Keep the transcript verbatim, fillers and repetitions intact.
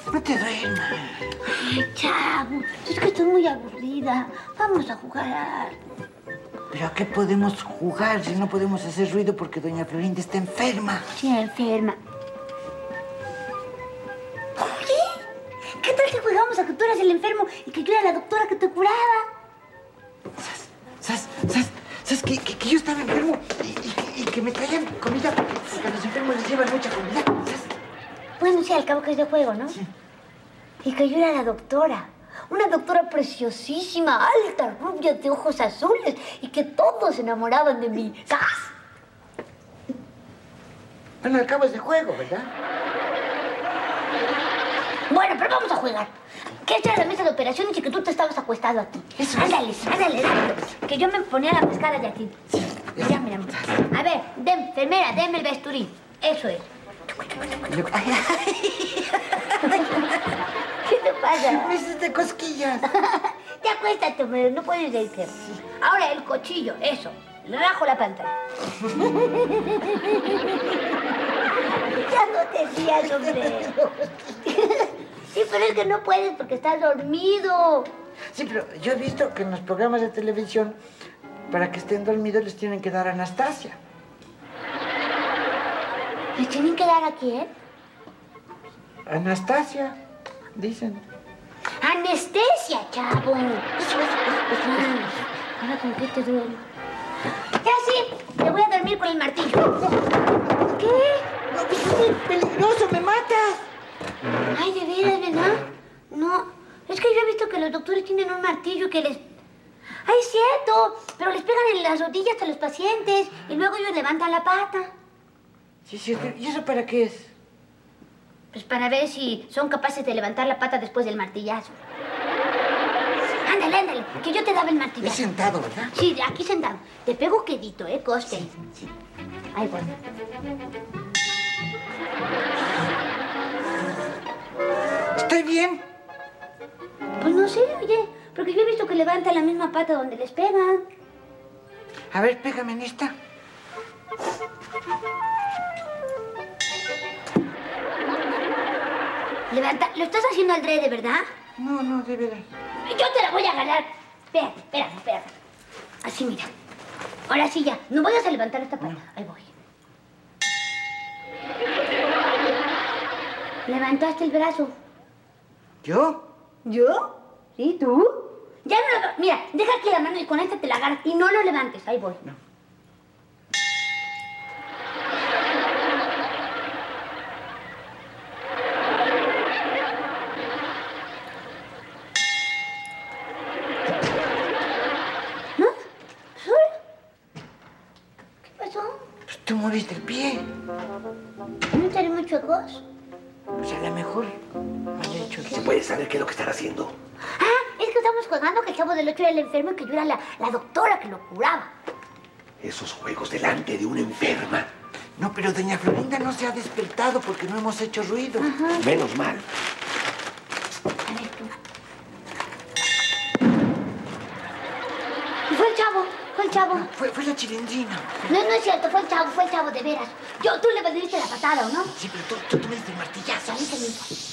No te duermas. Ay, Chavo, es que estoy muy aburrida. Vamos a jugar. ¿Pero a qué podemos jugar si no podemos hacer ruido porque doña Florinda está enferma? Sí, enferma. Oye, ¿qué tal si jugamos a que tú eras el enfermo y que yo era la doctora que te curaba? ¿Sabes? ¿Sabes? ¿Sabes que, que, que yo estaba enfermo y, y, y que me traían comida? Porque a los enfermos les llevan mucha comida. ¿Sabes? Bueno, sí, al cabo que es de juego, ¿no? Sí. Y que yo era la doctora. Una doctora preciosísima, alta, rubia, de ojos azules. Y que todos se enamoraban de mí. ¿Sabes? Bueno, al cabo es de juego, ¿verdad? Bueno, pero vamos a jugar. Que esta era la mesa de operaciones y que tú te estabas acostado aquí. Eso ándale, es. ándale, ándale. Que yo me ponía la pescada de aquí. Sí. Mira, mira, mira. A ver, den, enfermera, denme el bisturí. Eso es. Yo- ay, ay, ¿Qué te pasa? me hiciste cosquillas. Ya acuéstate, pero no puedes reírte. Ahora el cuchillo, eso. Le rajo la pantalla. Ya no te rías, hombre. Sí, pero es que no puedes porque estás dormido. Sí, pero yo he visto que en los programas de televisión, para que estén dormidos, les tienen que dar Anastasia. ¿Me tienen que dar a quién? Anastasia, dicen. Anestesia, chavo. Eso es. Ahora, ¿con qué te duele? Ya sí, te voy a dormir con el martillo. ¿Qué? No, es peligroso, me matas. Ay, ¿de veras, verdad? No, es que yo he visto que los doctores tienen un martillo que les... Ay, es cierto, pero les pegan en las rodillas a los pacientes y luego ellos levantan la pata. Sí, sí, ¿y eso para qué es? Pues para ver si son capaces de levantar la pata después del martillazo. Ándale, ándale, que yo te daba el Es martillazo. sentado, ¿verdad? Sí, aquí sentado. Te pego quedito, ¿eh? Coste. Sí, sí. Ahí voy. ¿Estoy bien? Pues no sé, oye, porque yo he visto que levantan la misma pata donde les pegan. A ver, pégame en esta. Levanta, lo estás haciendo al drede, ¿verdad? No, no, de veras. Yo te la voy a ganar. Espérate, espérate, espérate. Así, mira. Ahora sí ya. No vayas a levantar esta pata. Ahí voy. Levantaste el brazo. ¿Yo? ¿Yo? ¿Sí, tú? Ya no lo... Mira, deja aquí la mano y con esta te la agarras y no lo levantes. Ahí voy. No. ¿No? ¿Qué pasó? Pues tú moviste el pie. ¿No te haré mucho ecos? Pues a lo mejor mal hecho. ¿Se puede saber qué es lo que están haciendo? Ah, es que estamos jugando que el chavo del ocho era el enfermo y que yo era la, la doctora que lo curaba. Esos juegos delante de una enferma. No, pero doña Florinda no se ha despertado porque no hemos hecho ruido. Menos mal. A ver tú. Fue el chavo, fue el chavo. No, fue, fue la chilindrina. No, no es cierto, fue el chavo, fue el chavo, de veras. Yo, tú le diste la patada, ¿o no? Sí, pero tú, tú, tú me diste el martillazo. A mí también.